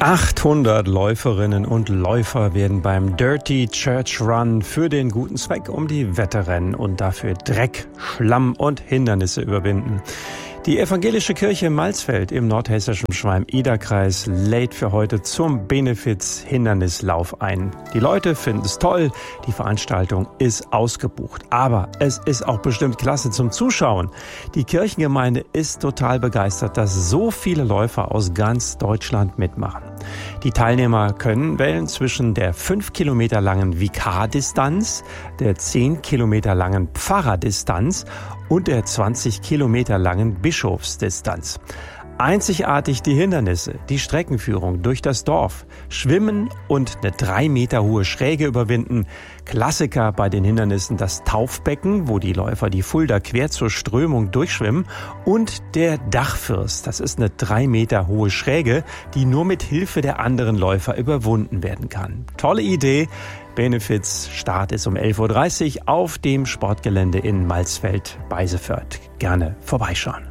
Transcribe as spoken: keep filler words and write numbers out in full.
achthundert Läuferinnen und Läufer werden beim Dirty Church Run für den guten Zweck um die Wette rennen und dafür Dreck, Schlamm und Hindernisse überwinden. Die evangelische Kirche Malsfeld im nordhessischen Schwalm-Eder-Kreis lädt für heute zum Benefiz-Hindernislauf ein. Die Leute finden es toll, die Veranstaltung ist ausgebucht. Aber es ist auch bestimmt klasse zum Zuschauen. Die Kirchengemeinde ist total begeistert, dass so viele Läufer aus ganz Deutschland mitmachen. Die Teilnehmer können wählen zwischen der fünf Kilometer langen Vikardistanz, der zehn Kilometer langen Pfarrerdistanz und der zwanzig Kilometer langen Bischofsdistanz. Einzigartig die Hindernisse, die Streckenführung durch das Dorf, Schwimmen und eine drei Meter hohe Schräge überwinden. Klassiker bei den Hindernissen das Taufbecken, wo die Läufer die Fulda quer zur Strömung durchschwimmen, und der Dachfirst. Das ist eine drei Meter hohe Schräge, die nur mit Hilfe der anderen Läufer überwunden werden kann. Tolle Idee. Benefiz, Start ist um elf Uhr dreißig auf dem Sportgelände in Malsfeld bei Seförth. Gerne vorbeischauen.